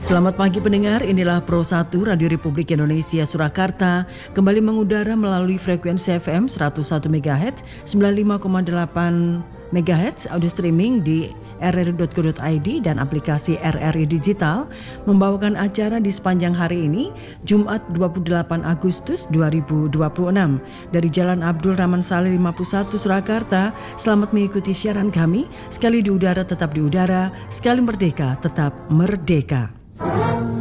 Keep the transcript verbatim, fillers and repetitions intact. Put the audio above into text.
Selamat pagi pendengar, inilah Pro satu Radio Republik Indonesia Surakarta kembali mengudara melalui frekuensi F M seratus satu megahertz, sembilan puluh lima koma delapan megahertz, audio streaming di r r i dot co dot i d dan aplikasi R R I Digital, membawakan acara di sepanjang hari ini, Jumat dua puluh delapan Agustus dua ribu dua puluh enam. Dari Jalan Abdul Rahman Saleh lima puluh satu Surakarta, selamat mengikuti siaran kami. Sekali di udara tetap di udara, sekali merdeka tetap merdeka.